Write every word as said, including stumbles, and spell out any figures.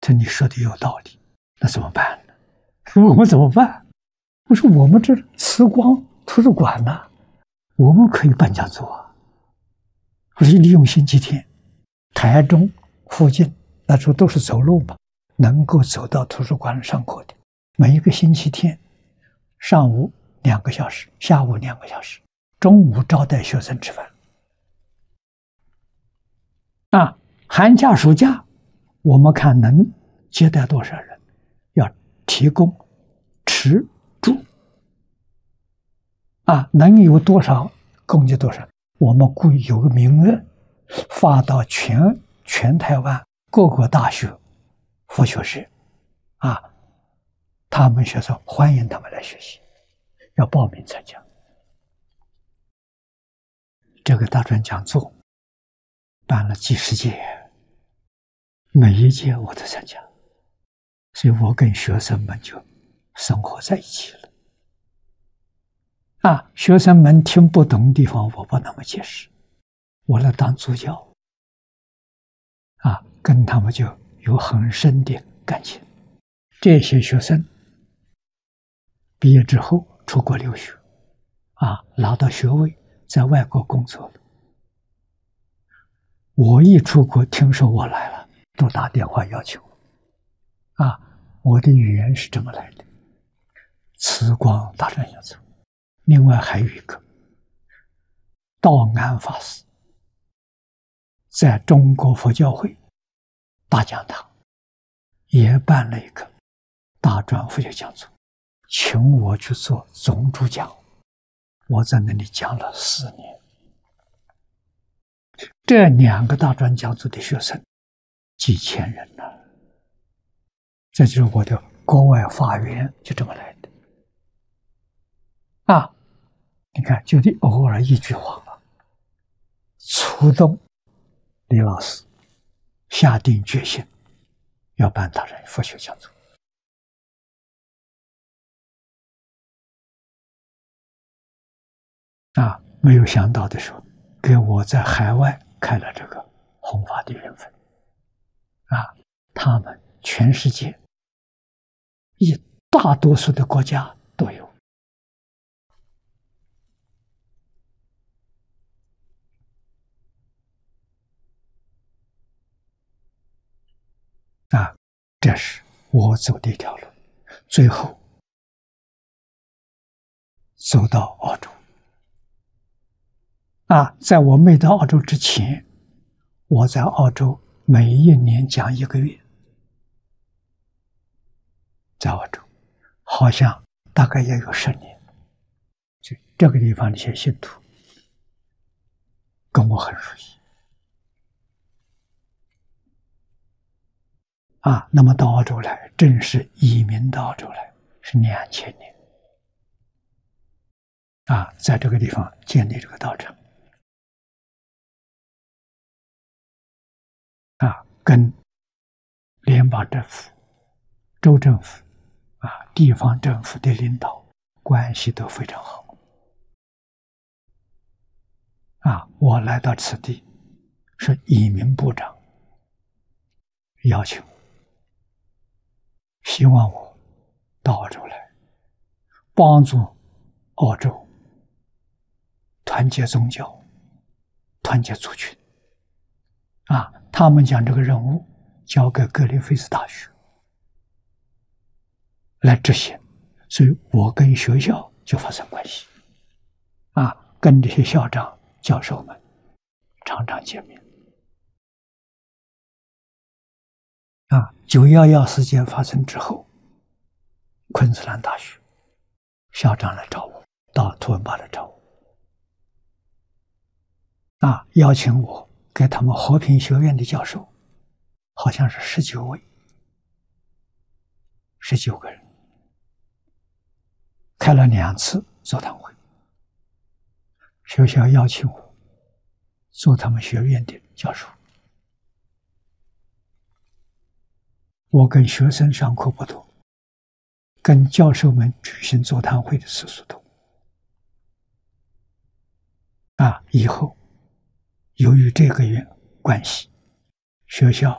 他你说的有道理，那怎么办呢？我们怎么办？我说我们这慈光图书馆呢，我们可以办讲座啊。我说利用星期天，台中附近那时候都是走路嘛，能够走到图书馆上课的，每一个星期天上午两个小时，下午两个小时，中午招待学生吃饭。啊，寒假暑假我们看能接待多少人，要提供吃住啊，能有多少供给多少，我们故意有个名额发到全全台湾各个大学佛学社啊，他们学生欢迎他们来学习，要报名参加。这个大专讲座办了几十届，每一届我都参加，所以我跟学生们就生活在一起了。啊，学生们听不懂的地方，我不那么解释，我来当助教，啊，跟他们就有很深的感情。这些学生毕业之后出国留学，啊，拿到学位，在外国工作了。我一出国，听说我来了，都打电话要求我。啊，我的语言是这么来的：慈光大专讲座，另外还有一个道安法师在中国佛教会大讲堂也办了一个大专佛学讲座，请我去做总主讲，我在那里讲了四年。这两个大专讲座的学生几千人呢，这就是我的国外法源就这么来的啊！你看，就你偶尔一句话吧，触动李老师下定决心要办大专佛学讲座啊！没有想到的时候，给我在海外开了这个弘法的缘分啊！他们全世界一大多数的国家都有啊！这是我走的一条路，最后走到澳洲啊！在我没到澳洲之前，我在澳洲每一年讲一个月，在澳洲好像大概也有十年。就这个地方的一些信徒跟我很熟悉啊。那么到澳洲来，正式移民到澳洲来是两千年啊，在这个地方建立这个道场啊，跟联邦政府、州政府啊、地方政府的领导关系都非常好啊。我来到此地是移民部长邀请我，希望我到澳洲来帮助澳洲团结宗教、团结族群啊。他们将这个任务交给格里菲斯大学来执行，所以我跟学校就发生关系啊，跟这些校长、教授们常常见面啊。九一一事件发生之后，昆士兰大学校长来找我，到图文巴来找我啊，邀请我给他们和平学院的教授，好像是十九位，十九个人，开了两次座谈会，学校邀请我做他们学院的教授。我跟学生上课不多，跟教授们举行座谈会的次数多啊。以后由于这个原关系，学校